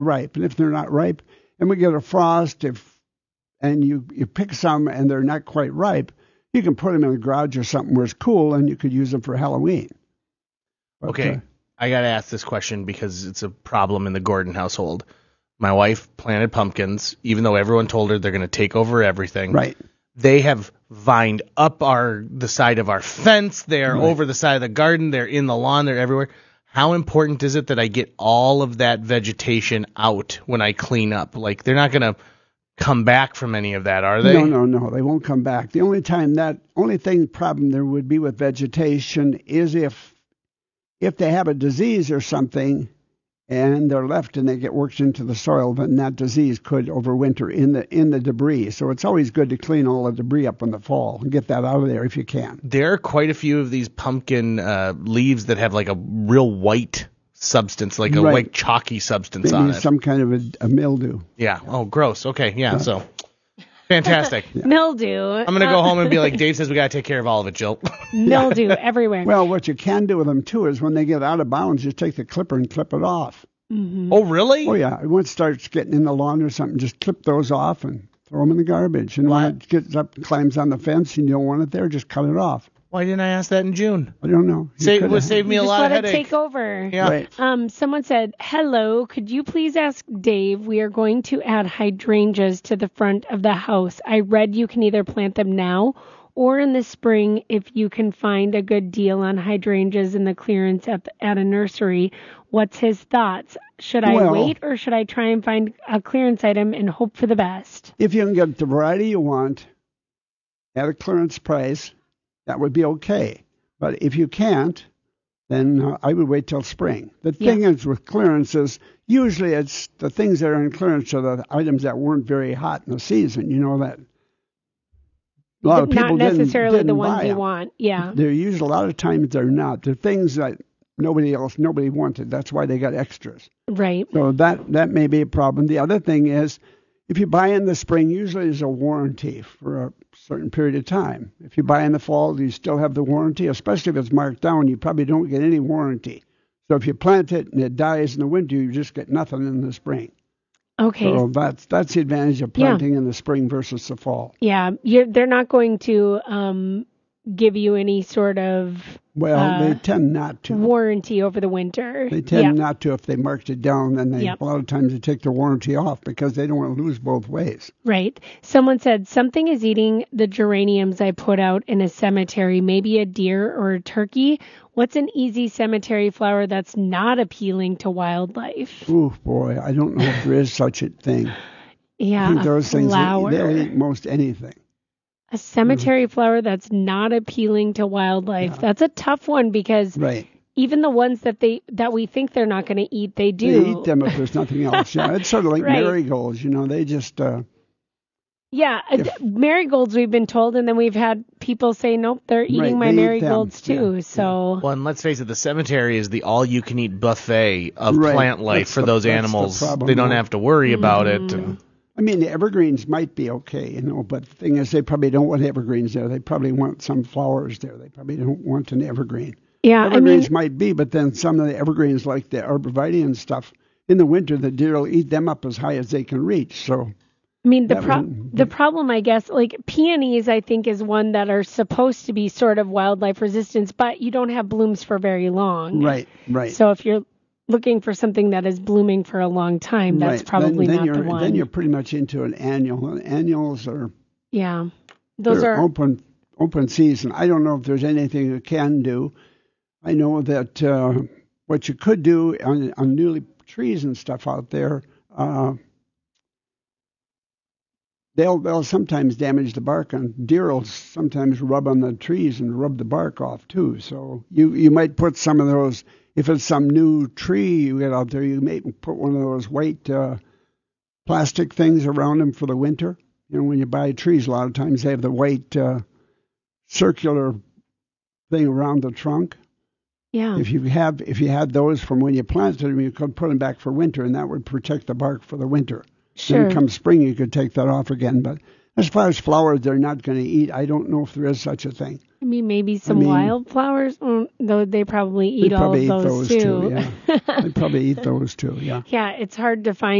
ripe. And if they're not ripe, and we get a frost, and you pick some and they're not quite ripe, you can put them in the garage or something where it's cool, and you could use them for Halloween. But, okay, I got to ask this question because it's a problem in the Gordon household. My wife planted pumpkins, even though everyone told her they're going to take over everything. Right. They have vined up the side of our fence. They're over the side of the garden. They're in the lawn. They're everywhere. How important is it that I get all of that vegetation out when I clean up? Like, they're not going to come back from any of that, are they? No. They won't come back. The only problem there would be with vegetation is if they have a disease or something and they're left and they get worked into the soil, then that disease could overwinter in the debris. So it's always good to clean all the debris up in the fall and get that out of there if you can. There are quite a few of these pumpkin leaves that have like a real white substance, like a white chalky substance on it. Some kind of a mildew. Yeah. Oh, gross. Okay. Yeah. So fantastic. Yeah. Mildew. I'm going to go home and be like, Dave says we got to take care of all of it, Jill. Mildew everywhere. Well, what you can do with them, too, is when they get out of bounds, just take the clipper and clip it off. Mm-hmm. Oh, really? Oh, yeah. Once it starts getting in the lawn or something, just clip those off and throw them in the garbage. And when it gets up, climbs on the fence, and you don't want it there, just cut it off. Why didn't I ask that in June? I don't know. Would save me a lot of headache. Just let it take over. Yeah. Right. Someone said, hello, could you please ask Dave, we are going to add hydrangeas to the front of the house. I read you can either plant them now or in the spring if you can find a good deal on hydrangeas in the clearance at a nursery. What's his thoughts? Should I wait or should I try and find a clearance item and hope for the best? If you can get the variety you want at a clearance price, that would be okay. But if you can't, then I would wait till spring. The thing is with clearances, usually it's the things that are in clearance are the items that weren't very hot in the season. You know that a lot of people not necessarily didn't the ones buy you them. want. Yeah. They're usually a lot of times they're not. They're things that nobody wanted. That's why they got extras. Right. So that may be a problem. The other thing is, if you buy in the spring, usually there's a warranty for a certain period of time. If you buy in the fall, you still have the warranty, especially if it's marked down, you probably don't get any warranty. So if you plant it and it dies in the winter, you just get nothing in the spring. Okay. So that's the advantage of planting in the spring versus the fall. Yeah. They're not going to give you any sort of they tend not to. Warranty over the winter. They tend not to if they marked it down. Then a lot of times they take the warranty off because they don't want to lose both ways. Right. Someone said something is eating the geraniums I put out in a cemetery, maybe a deer or a turkey. What's an easy cemetery flower that's not appealing to wildlife? Ooh, boy, I don't know if there is such a thing. Yeah, I think those flower. things, they'll eat most anything. A cemetery flower that's not appealing to wildlife. Yeah. That's a tough one because even the ones that we think they're not going to eat, they do. They eat them if there's nothing else. Yeah, it's sort of like marigolds. You know, they just. Marigolds we've been told, and then we've had people say, nope, they're eating my marigolds too. Yeah. So. Well, and let's face it, the cemetery is the all-you-can-eat buffet of plant life for those animals. They don't have to worry about it. And, I mean, the evergreens might be okay, but the thing is they probably don't want evergreens there. They probably want some flowers there. They probably don't want an evergreen. Yeah, evergreens might be, but then some of the evergreens like the arborvitae and stuff, in the winter, the deer will eat them up as high as they can reach. So, I mean, the problem, I guess, like peonies, I think, is one that are supposed to be sort of wildlife resistant, but you don't have blooms for very long. Right. So if you're looking for something that is blooming for a long time, that's probably not the one. Then you're pretty much into an annual. And annuals are those are open season. I don't know if there's anything you can do. I know that what you could do on newly trees and stuff out there, they'll sometimes damage the bark, and deer will sometimes rub on the trees and rub the bark off too. So you might put some of those. If it's some new tree you get out there, you may put one of those white plastic things around them for the winter. You know, when you buy trees, a lot of times they have the white circular thing around the trunk. Yeah. If you had those from when you planted them, you could put them back for winter, and that would protect the bark for the winter. Sure. Then come spring, you could take that off again. But as far as flowers they're not going to eat, I don't know if there is such a thing. I mean, maybe some wildflowers, though they probably eat all of those too. Yeah. They probably eat those too, yeah. Yeah, it's hard to find